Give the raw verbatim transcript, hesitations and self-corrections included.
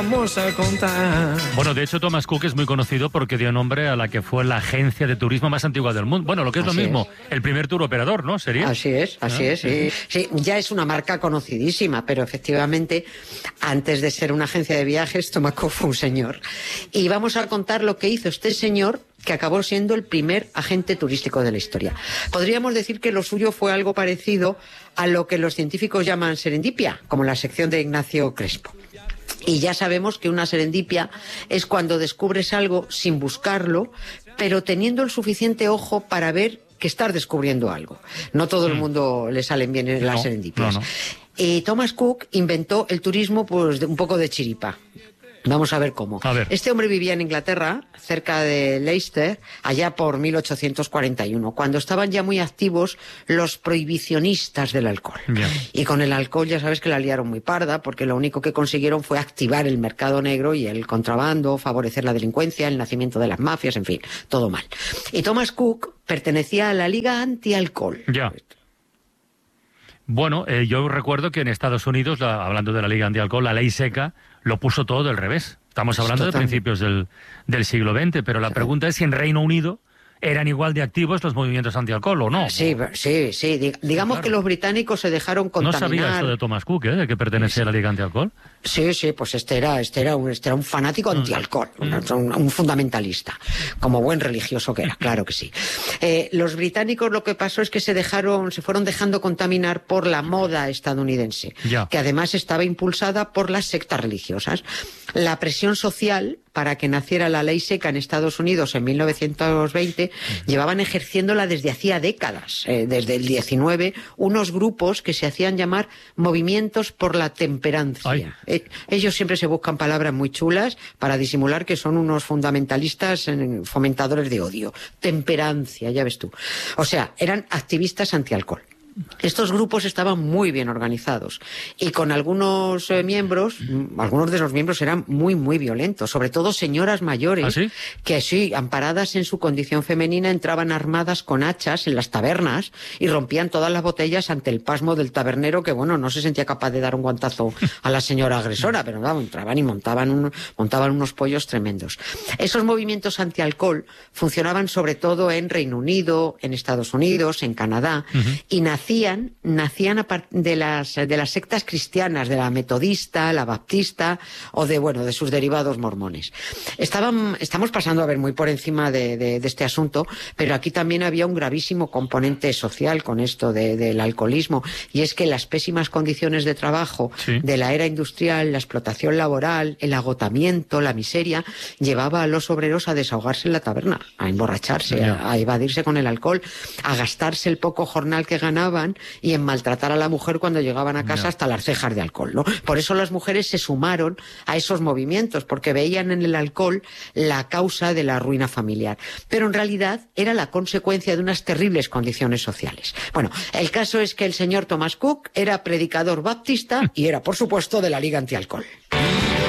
Vamos a contar. Bueno, de hecho, Thomas Cook es muy conocido porque dio nombre a la que fue la agencia de turismo más antigua del mundo. Bueno, lo que es Así lo mismo, es. el primer tour operador, ¿no? ¿Sería? Así es, así Ah, es. Sí. Sí, ya es una marca conocidísima, pero efectivamente, antes de ser una agencia de viajes, Thomas Cook fue un señor. Y vamos a contar lo que hizo este señor, que acabó siendo el primer agente turístico de la historia. Podríamos decir que lo suyo fue algo parecido a lo que los científicos llaman serendipia, como la sección de Ignacio Crespo. Y ya sabemos que una serendipia es cuando descubres algo sin buscarlo, pero teniendo el suficiente ojo para ver que estás descubriendo algo. No todo el mundo le salen bien las No, serendipias. no, no. Y Thomas Cook inventó el turismo pues de un poco de chiripa. Vamos a ver cómo. A ver. Este hombre vivía en Inglaterra, cerca de Leicester, allá por mil ochocientos cuarenta y uno, cuando estaban ya muy activos los prohibicionistas del alcohol. Bien. Y con el alcohol ya sabes que la liaron muy parda, porque lo único que consiguieron fue activar el mercado negro y el contrabando, favorecer la delincuencia, el nacimiento de las mafias, en fin, todo mal. Y Thomas Cook pertenecía a la Liga Antialcohol. Ya. Bueno, eh, yo recuerdo que en Estados Unidos, la, hablando de la Liga Antialcohol, la ley seca lo puso todo del revés. Estamos hablando de Totalmente. principios del, del siglo veinte, pero la pregunta es si en Reino Unido eran igual de activos los movimientos antialcohol o no. Sí, sí, sí. Dig- Digamos Claro. que los británicos se dejaron No contaminar. sabía esto de Thomas Cook, ¿eh? De que pertenecía a la Liga Antialcohol. Sí, sí, pues este era, este era un, este era un fanático antialcohol, un, un- un fundamentalista, como buen religioso que era, claro que sí. Eh, los británicos lo que pasó es que se dejaron, se fueron dejando contaminar por la moda estadounidense, Ya. que además estaba impulsada por las sectas religiosas. La presión social para que naciera la ley seca en Estados Unidos en mil novecientos veinte, llevaban ejerciéndola desde hacía décadas, eh, desde el diecinueve, unos grupos que se hacían llamar movimientos por la temperancia. Ay. Eh, ellos siempre se buscan palabras muy chulas para disimular que son unos fundamentalistas eh, fomentadores de odio. Temperancia, ya ves tú. O sea, eran activistas antialcohol. Estos grupos estaban muy bien organizados y con algunos eh, miembros, mm, algunos de los miembros eran muy, muy violentos, sobre todo señoras mayores ¿Ah, sí? que sí, amparadas en su condición femenina, entraban armadas con hachas en las tabernas y rompían todas las botellas ante el pasmo del tabernero que, bueno, no se sentía capaz de dar un guantazo a la señora agresora, pero vamos, entraban y montaban, un, montaban unos pollos tremendos. Esos movimientos antialcohol funcionaban sobre todo en Reino Unido, en Estados Unidos, en Canadá, y nacían Nacían, nacían a par- de las de las sectas cristianas, de la metodista, la baptista o de bueno de sus derivados mormones. Estaban, estamos pasando a ver muy por encima de, de, de este asunto, pero aquí también había un gravísimo componente social con esto de, del alcoholismo, y es que las pésimas condiciones de trabajo Sí. de la era industrial, la explotación laboral, el agotamiento, la miseria, llevaba a los obreros a desahogarse en la taberna, a emborracharse, Ya. a, a evadirse con el alcohol, a gastarse el poco jornal que ganaban y en maltratar a la mujer cuando llegaban a casa Ya. hasta las cejas de alcohol, ¿no? Por eso las mujeres se sumaron a esos movimientos, porque veían en el alcohol la causa de la ruina familiar. Pero en realidad era la consecuencia de unas terribles condiciones sociales. Bueno, el caso es que el señor Thomas Cook era predicador baptista y era, por supuesto, de la Liga Antialcohol.